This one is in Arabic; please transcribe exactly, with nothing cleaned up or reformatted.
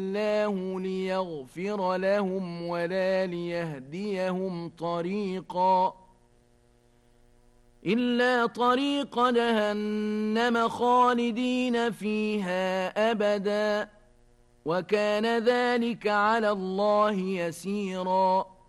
الله ليغفر لهم ولا ليهديهم طريقا إلا طريق جهنم خالدين فيها أبدا وكان ذلك على الله يسيرا